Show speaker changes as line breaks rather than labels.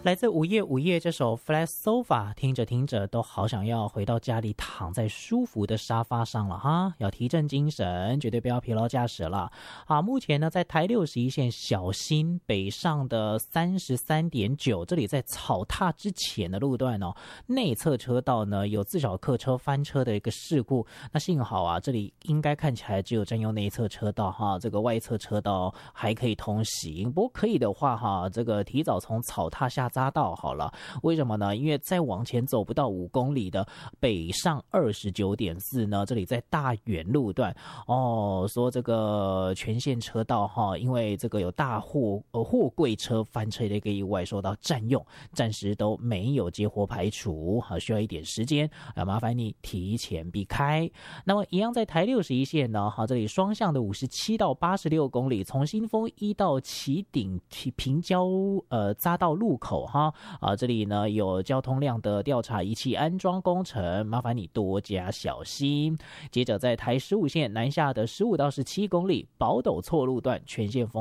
来自午夜午夜这首 Flat Sofa， 听着听着都好想要回到家里躺在舒服的沙发上了哈，要提振精神，绝对不要疲劳驾驶了。目前呢在台61线小心北上的 33.9， 这里在草踏之前的路段哦，内侧车道呢有自小客车翻车的一个事故，那幸好啊这里应该看起来只有占用内侧车道哈，这个外侧车道还可以通行，不过可以的话哈，这个提早从草踏下匝道好了。为什么呢？因为再往前走不到5公里的北上 29.4 呢，这里在大远路段哦，说这个全线车道哈，因为这个有大货柜车翻车的一个意外受到占用，暂时都没有接获排除，需要一点时间，麻烦你提前避开。那么一样在台61线呢，这里双向的57到86公里，从新丰一到旗顶平交匝道路口哈，这里呢有交通量的调查仪器安装工程，麻烦你多加小心。接着在台15线南下的15到17公里，宝斗错路段全线封